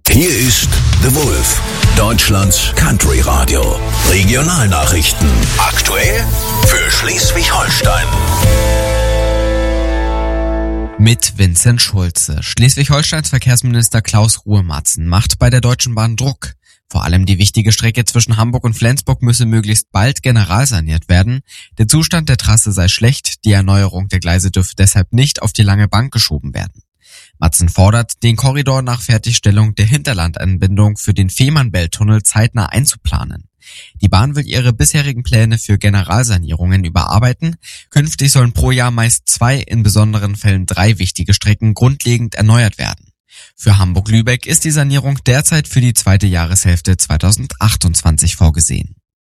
Hier ist The Wolf, Deutschlands Country Radio. Regionalnachrichten. Aktuell für Schleswig-Holstein. Mit Vincent Schulze. Schleswig-Holsteins Verkehrsminister Klaus Ruhe-Matzen macht bei der Deutschen Bahn Druck. Vor allem die wichtige Strecke zwischen Hamburg und Flensburg müsse möglichst bald generalsaniert werden. Der Zustand der Trasse sei schlecht, die Erneuerung der Gleise dürfe deshalb nicht auf die lange Bank geschoben werden. Matzen fordert, den Korridor nach Fertigstellung der Hinterlandanbindung für den Fehmarnbelt-Tunnel zeitnah einzuplanen. Die Bahn will ihre bisherigen Pläne für Generalsanierungen überarbeiten. Künftig sollen pro Jahr meist 2, in besonderen Fällen 3 wichtige Strecken grundlegend erneuert werden. Für Hamburg-Lübeck ist die Sanierung derzeit für die zweite Jahreshälfte 2028 vorgesehen.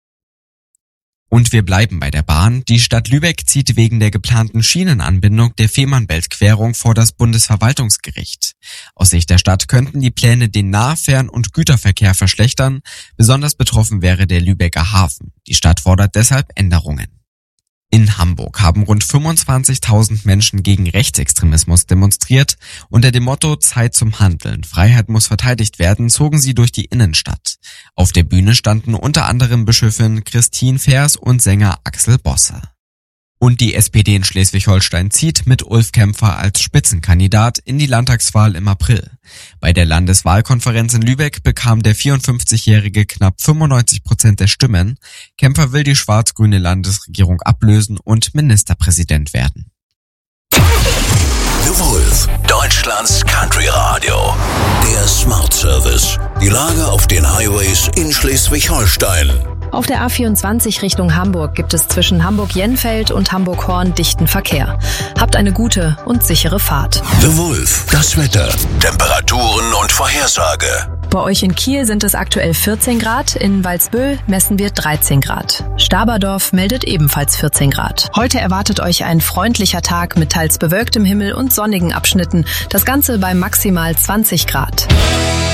Und wir bleiben bei der Bahn. Die Stadt Lübeck zieht wegen der geplanten Schienenanbindung der Fehmarnbelt-Querung vor das Bundesverwaltungsgericht. Aus Sicht der Stadt könnten die Pläne den Nah-, Fern- und Güterverkehr verschlechtern. Besonders betroffen wäre der Lübecker Hafen. Die Stadt fordert deshalb Änderungen. In Hamburg haben rund 25.000 Menschen gegen Rechtsextremismus demonstriert. Unter dem Motto Zeit zum Handeln, Freiheit muss verteidigt werden, zogen sie durch die Innenstadt. Auf der Bühne standen unter anderem Bischöfin Christine Fehrs und Sänger Axel Bosse. Und die SPD in Schleswig-Holstein zieht mit Ulf Kämpfer als Spitzenkandidat in die Landtagswahl im April. Bei der Landeswahlkonferenz in Lübeck bekam der 54-Jährige knapp 95% der Stimmen. Kämpfer will die schwarz-grüne Landesregierung ablösen und Ministerpräsident werden. The Wolf, Deutschlands Country Radio. Der Smart Service. Die Lage auf den Highways in Schleswig-Holstein. Auf der A24 Richtung Hamburg gibt es zwischen Hamburg-Jenfeld und Hamburg-Horn dichten Verkehr. Habt eine gute und sichere Fahrt. The Wolf, das Wetter, Temperaturen und Vorhersage. Bei euch in Kiel sind es aktuell 14 Grad, in Walsbüll messen wir 13 Grad. Staberdorf meldet ebenfalls 14 Grad. Heute erwartet euch ein freundlicher Tag mit teils bewölktem Himmel und sonnigen Abschnitten. Das Ganze bei maximal 20 Grad.